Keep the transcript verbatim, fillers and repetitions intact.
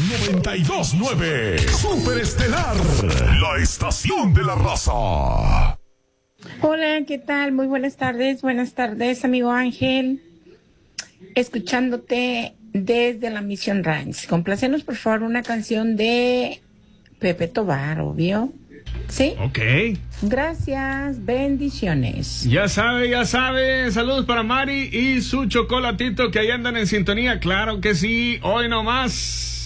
noventa y dos nueve Super Estelar, la estación de la raza. Hola, ¿qué tal? Muy buenas tardes, buenas tardes, amigo Ángel. Escuchándote desde la Mission Ranch. Complácenos, por favor, una canción de Pepe Tobar, obvio. ¿Sí? Ok. Gracias, bendiciones. Ya sabe, ya sabe. Saludos para Mari y su chocolatito que ahí andan en sintonía. Claro que sí, hoy nomás.